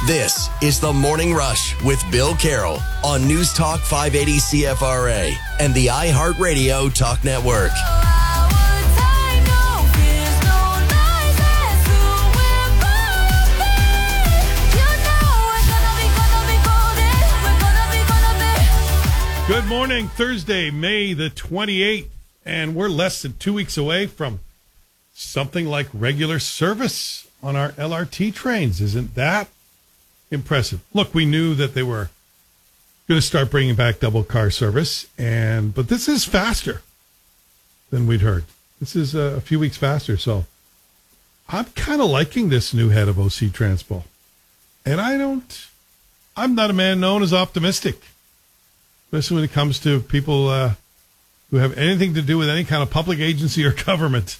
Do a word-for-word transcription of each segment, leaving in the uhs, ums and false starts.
This is The Morning Rush with Bill Carroll on News Talk five eighty C F R A and the iHeartRadio Talk Network. Good morning, Thursday, May the twenty-eighth, and we're less than two weeks away from something like regular service on our L R T trains. Isn't that impressive? Look, we knew that they were going to start bringing back double car service, and but this is faster than we'd heard. This is a, a few weeks faster, so I'm kind of liking this new head of O C Transpo. And I don't, I'm not a man known as optimistic, especially when it comes to people uh, who have anything to do with any kind of public agency or government.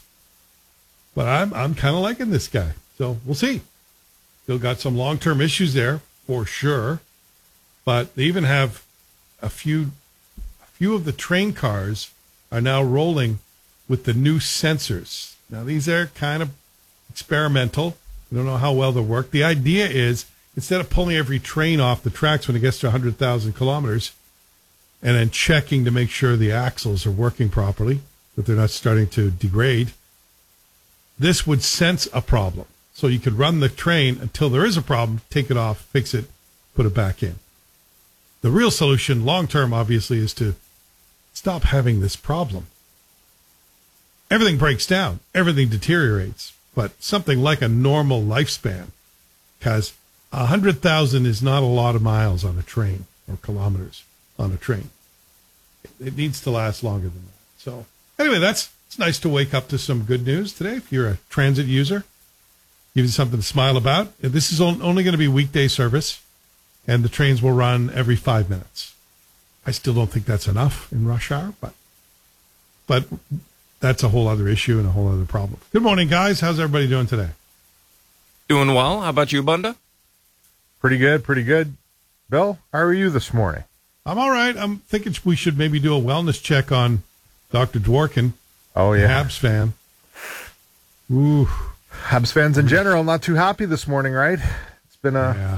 But I'm I'm kind of liking this guy, so we'll see. Still got some long-term issues there, for sure. But they even have a few a few of the train cars are now rolling with the new sensors. Now, these are kind of experimental. We don't know how well they work. The idea is, instead of pulling every train off the tracks when it gets to one hundred thousand kilometers and then checking to make sure the axles are working properly, that they're not starting to degrade, this would sense a problem. So you could run the train until there is a problem, take it off, fix it, put it back in. The real solution, long-term, obviously, is to stop having this problem. Everything breaks down. Everything deteriorates. But something like a normal lifespan, because one hundred thousand is not a lot of miles on a train or kilometers on a train. It needs to last longer than that. So anyway, that's it's nice to wake up to some good news today. If you're a transit user, give you something to smile about. This is only going to be weekday service, and the trains will run every five minutes. I still don't think that's enough in rush hour, but but that's a whole other issue and a whole other problem. Good morning, guys. How's everybody doing today? Doing well. How about you, Bunda? Pretty good, pretty good. Bill, how are you this morning? I'm all right. I'm thinking we should maybe do a wellness check on Doctor Dworkin. Oh, yeah. Habs fan. Ooh. Habs fans in general, not too happy this morning, right? It's been a... Yeah.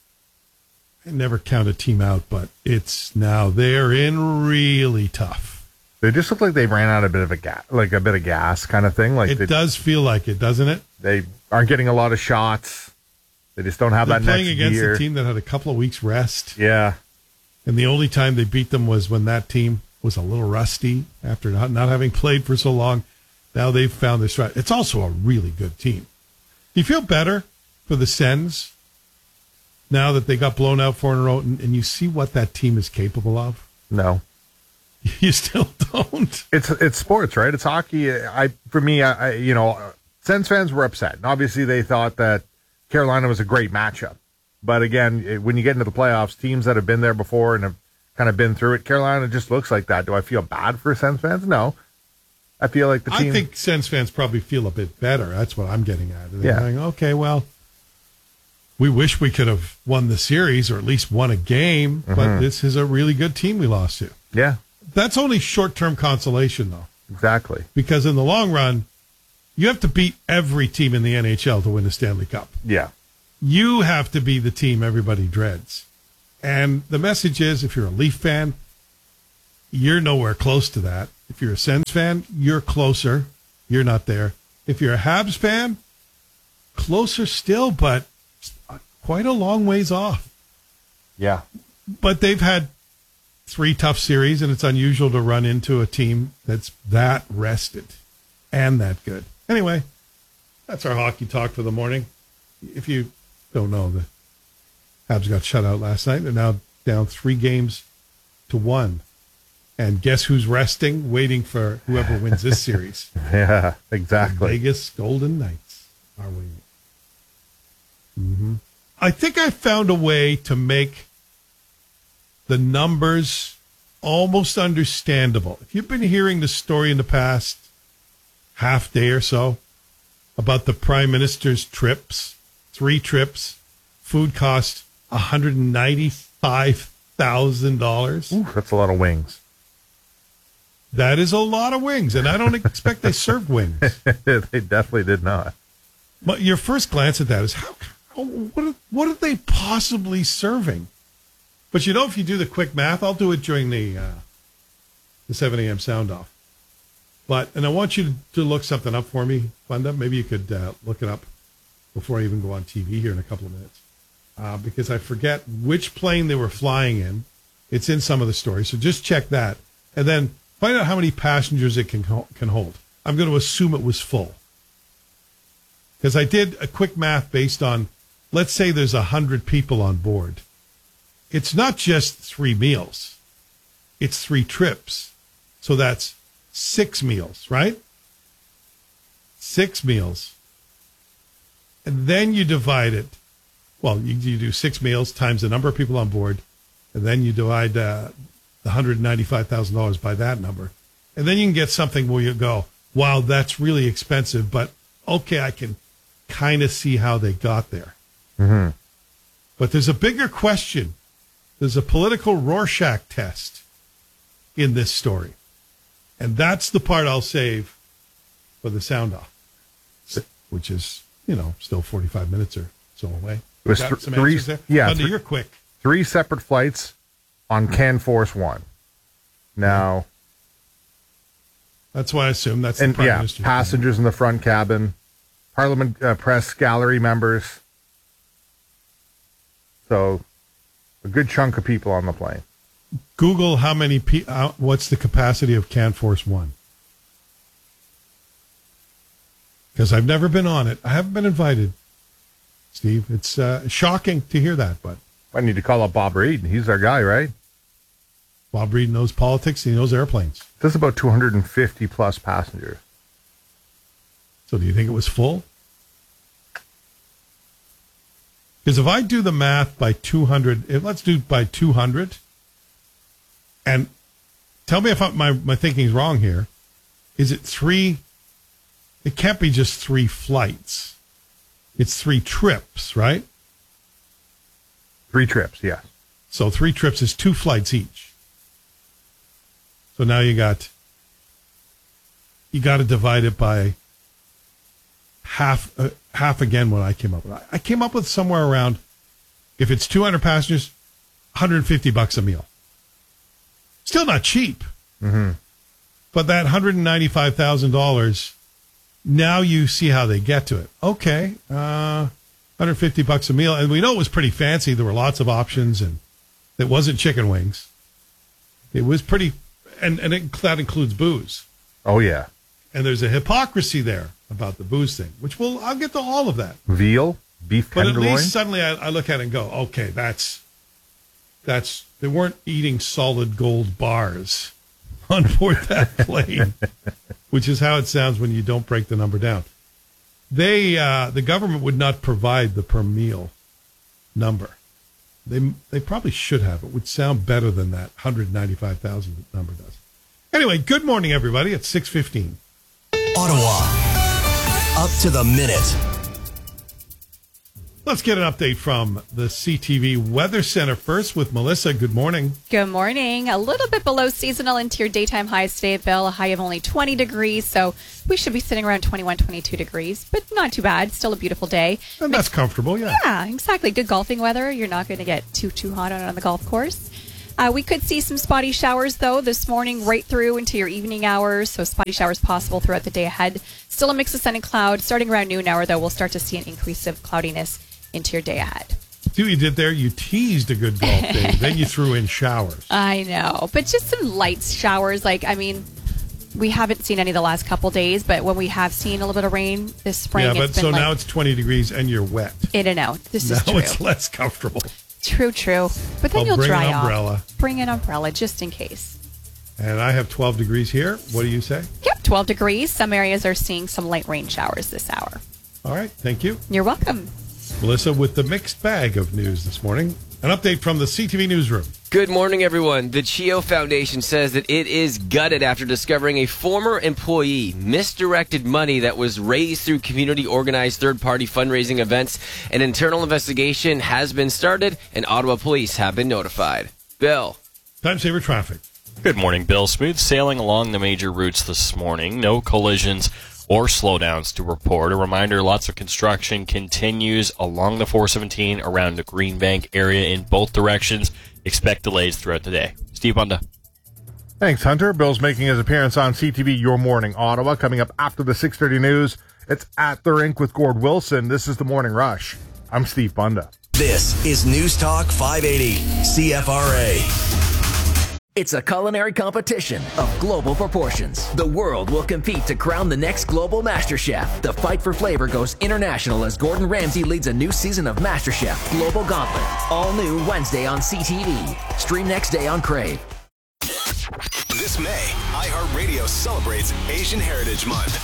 I never count a team out, but it's now they're in really tough. They just look like they ran out a bit of a gas, like a bit of gas kind of thing. Like it they, does feel like it, doesn't it? They aren't getting a lot of shots. They just don't have they're that next playing against gear. a team that had a couple of weeks rest. Yeah. And the only time they beat them was when that team was a little rusty after not, not having played for so long. Now they've found their stride. It's also a really good team. Do you feel better for the Sens now that they got blown out four in a row and, and you see what that team is capable of? No. You still don't? It's it's sports, right? It's hockey. I For me, I, I you know, Sens fans were upset. And obviously they thought that Carolina was a great matchup. But again, it, when you get into the playoffs, teams that have been there before and have kind of been through it, Carolina just looks like that. Do I feel bad for Sens fans? No. I feel like the team... I think Sens fans probably feel a bit better. That's what I'm getting at. They're yeah. going, okay, well, we wish we could have won the series or at least won a game, mm-hmm. but this is a really good team we lost to. Yeah. That's only short-term consolation, though. Exactly. Because in the long run, you have to beat every team in the N H L to win the Stanley Cup. Yeah. You have to be the team everybody dreads. And the message is, if you're a Leaf fan, you're nowhere close to that. If you're a Sens fan, you're closer. You're not there. If you're a Habs fan, closer still, but quite a long ways off. Yeah. But they've had three tough series, and it's unusual to run into a team that's that rested and that good. Anyway, that's our hockey talk for the morning. If you don't know, the Habs got shut out last night. They're now down three games to one. And guess who's resting, waiting for whoever wins this series? Yeah, exactly. The Vegas Golden Knights are waiting. Mm-hmm. I think I found a way to make the numbers almost understandable. If you've been hearing the story in the past half day or so about the Prime Minister's trips, three trips, food cost one hundred ninety-five thousand dollars. Ooh, that's a lot of wings. That is a lot of wings, and I don't expect they served wings. They definitely did not. But your first glance at that is, how oh, what are, what are they possibly serving? But you know, if you do the quick math, I'll do it during the uh, the seven a.m. sound off. But, and I want you to, to look something up for me, Funda. Maybe you could uh, look it up before I even go on T V here in a couple of minutes. Uh, because I forget which plane they were flying in. It's in some of the stories. So just check that. And then find out how many passengers it can can hold. I'm going to assume it was full. Because I did a quick math based on, let's say there's one hundred people on board. It's not just three meals. It's three trips. So that's six meals, right? Six meals. And then you divide it. Well, you, you do six meals times the number of people on board, and then you divide uh, the one hundred ninety-five thousand dollars by that number. And then you can get something where you go, wow, that's really expensive, but okay, I can kind of see how they got there. Mm-hmm. But there's a bigger question. There's a political Rorschach test in this story. And that's the part I'll save for the sound off, which is, you know, still forty-five minutes or so away. It was got th- some three, answers there? yeah, Funda, th- you're quick. Three separate flights on CanForce One. Now, That's why I assume that's the and Prime yeah, Minister. passengers in the front cabin, Parliament uh, press gallery members. So, a good chunk of people on the plane. Google how many, pe- uh, what's the capacity of CanForce One? Because I've never been on it. I haven't been invited, Steve. It's uh, shocking to hear that, but I need to call up Bob Reed. He's our guy, right? Bob Reed knows politics. He knows airplanes. There's about two hundred fifty plus passengers. So do you think it was full? Because if I do the math by two hundred, if, let's do it by two hundred, and tell me if I, my, my thinking is wrong here. Is it three? It can't be just three flights. It's three trips, right? Three trips, yes. So three trips is two flights each. So now you got, you got to divide it by half, uh, half again what I came up with. I came up with somewhere around, if it's two hundred passengers, one hundred fifty bucks a meal. Still not cheap. Mm-hmm. But that one hundred ninety-five thousand dollars, now you see how they get to it. Okay, uh, one hundred fifty bucks a meal. And we know it was pretty fancy. There were lots of options, and it wasn't chicken wings. It was pretty, and, and it, that includes booze. Oh, yeah. And there's a hypocrisy there about the booze thing, which we'll, I'll get to all of that. Veal, beef But at tenderloin. least suddenly I, I look at it and go, okay, that's, that's, they weren't eating solid gold bars on board that plane, which is how it sounds when you don't break the number down. They, uh, the government would not provide the per meal number. They, they probably should have. It would sound better than that one hundred ninety-five thousand number does. Anyway, good morning, everybody. It's six fifteen. Ottawa, up to the minute. Let's get an update from the C T V Weather Center first with Melissa. Good morning. Good morning. A little bit below seasonal into your daytime highs today, Bill. A high of only twenty degrees, so we should be sitting around twenty-one, twenty-two degrees, but not too bad. Still a beautiful day. And that's comfortable, yeah. Yeah, exactly. Good golfing weather. You're not going to get too, too hot on, on the golf course. Uh, we could see some spotty showers, though, this morning right through into your evening hours, so spotty showers possible throughout the day ahead. Still a mix of sun and cloud. Starting around noon hour, though, we'll start to see an increase of cloudiness into your day ahead. See what you did there? You teased a good golf day. Then you threw in showers. I know, but just some light showers. Like, I mean, we haven't seen any the last couple days, but when we have seen a little bit of rain this spring, Yeah, but it's been so like now it's twenty degrees and you're wet. in and out. This Now is true. it's less comfortable. True, true. But then Well, you'll bring dry an off. umbrella. Bring an umbrella just in case. And I have twelve degrees here. What do you say? Yep, twelve degrees. Some areas are seeing some light rain showers this hour. All right, thank you. You're welcome. Melissa with the mixed bag of news this morning. An update from the C T V Newsroom. Good morning, everyone. The CHEO Foundation says that it is gutted after discovering a former employee misdirected money that was raised through community-organized third-party fundraising events. An internal investigation has been started, and Ottawa police have been notified. Bill. Time saver traffic. Good morning, Bill. Smooth sailing along the major routes this morning. No collisions or slowdowns to report. A reminder, lots of construction continues along the four seventeen around the Green Bank area in both directions. Expect delays throughout the day. Steve Bunda. Thanks, Hunter. Bill's making his appearance on C T V Your Morning Ottawa. Coming up after the six thirty news, it's At the Rink with Gord Wilson. This is the Morning Rush. I'm Steve Bunda. This is News Talk five eighty C F R A. It's a culinary competition of global proportions. The world will compete to crown the next global master chef. The fight for flavor goes international as Gordon Ramsay leads a new season of MasterChef Global Gauntlet. All new Wednesday on C T V. Stream next day on Crave. This May, iHeartRadio celebrates Asian Heritage Month.